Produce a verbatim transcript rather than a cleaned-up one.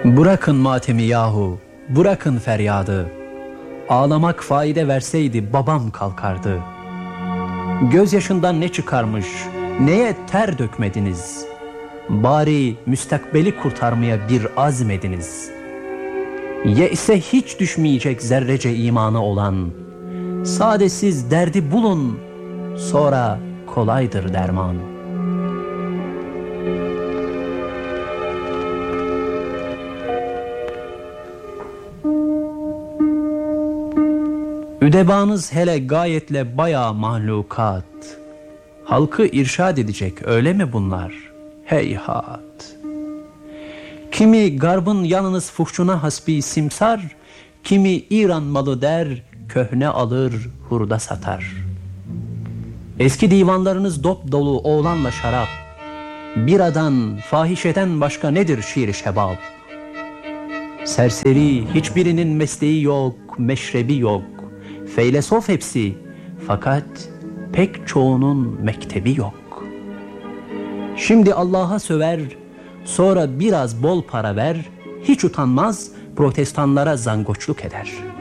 Bırakın matemi yahu, bırakın feryadı. Ağlamak faide verseydi babam kalkardı. Gözyaşından ne çıkarmış, neye ter dökmediniz? Bari müstakbeli kurtarmaya bir azmediniz. Ye'se hiç düşmeyecek zerrece imanı olan, sade siz derdi bulun, sonra kolaydır derman. Üdebanız hele gayetle bayağı mahlukat. Halkı irşad edecek öyle mi bunlar? Heyhat! Kimi garbın yalnız fuhşuna hasbi simsar, kimi İran malı der, köhne alır, hurda satar. Eski divanlarınız dop dolu oğlanla şarap, biradan, fahişeden başka nedir şiir-i şebap? Serseri, hiçbirinin mesleği yok, meşrebi yok. Feylesof hepsi, fakat pek çoğunun mektebi yok. Şimdi Allah'a söver, sonra biraz bol para ver, hiç utanmaz protestanlara zangoçluk eder.